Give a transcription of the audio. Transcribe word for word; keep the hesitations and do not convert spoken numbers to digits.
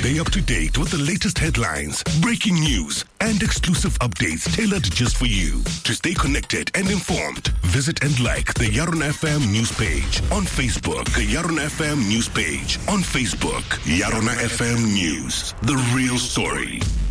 Stay up to date with the latest headlines, breaking news, and exclusive updates tailored just for you. To stay connected and informed, visit and like the Yarona F M news page on Facebook. The Yarona F M news page on Facebook. Yarona F M News, the real story.